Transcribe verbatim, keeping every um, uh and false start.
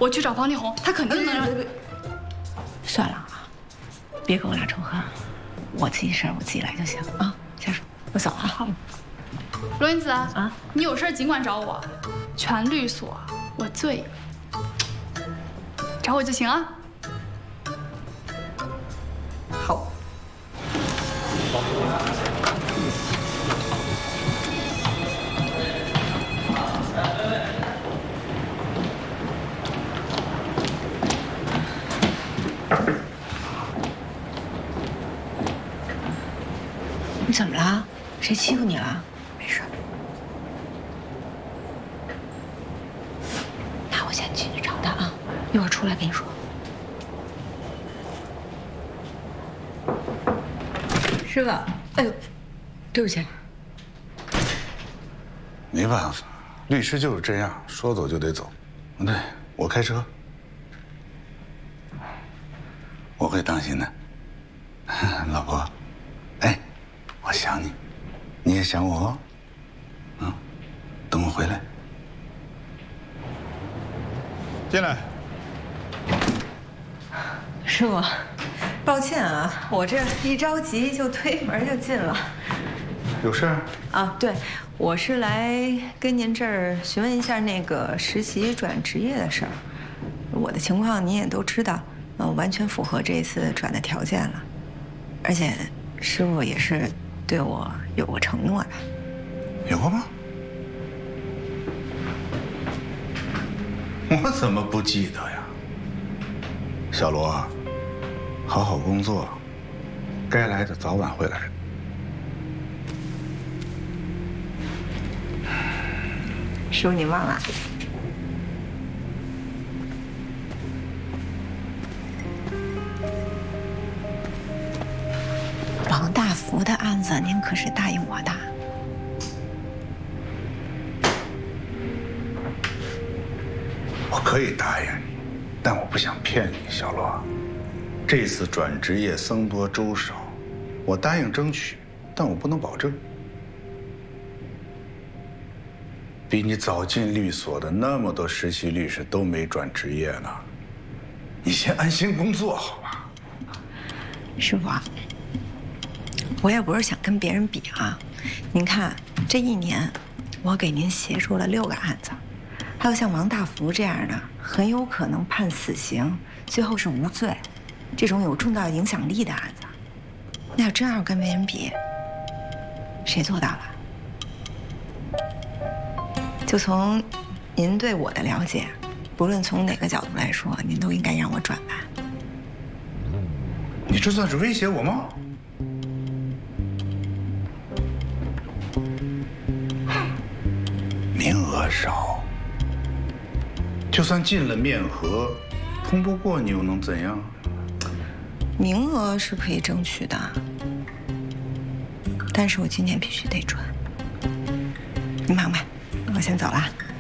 我去找方力宏，他肯定能让。 算了啊，别跟我俩仇恨，我自己事儿我自己来就行啊。下手，我走了。好。 罗云子啊， 你有事尽管找我，全律所我最找我就行啊。 好。你怎么了？谁欺负你了？没事。那我先进去找他啊，一会儿出来跟你说。师傅，哎呦，对不起。 没办法，律师就是这样，说走就得走。对，我开车，我会当心的。老婆，哎，我想你，你也想我哦。嗯，等我回来。进来。 师傅，抱歉啊，我这一着急就推门就进了。 有事儿？ 啊，对，我是来跟您这儿询问一下那个实习转职业的事儿。我的情况您也都知道，呃，完全符合这一次转的条件了。而且，师傅也是对我有过承诺的。 有吗？我怎么不记得呀？小罗，好好工作，该来的早晚会来的。 师傅，您忘了？王大福的案子，您可是答应我的。 我可以答应你，但我不想骗你，小罗。这次转职业僧多粥少，我答应争取，但我不能保证。比你早进律所的那么多实习律师都没转职业呢，你先安心工作好吧？ 师傅啊，我也不是想跟别人比啊。您看这一年，我给您协助了六个案子，还有像王大福这样的很有可能判死刑，最后是无罪，这种有重大影响力的案子，那要真要跟别人比，谁做到了？就从您对我的了解，不论从哪个角度来说，您都应该让我转吧。 你这算是威胁我吗？名额少，就算进了面河，通不过你又能怎样？ 名额是可以争取的，但是我今年必须得转。你忙吧，我先走了。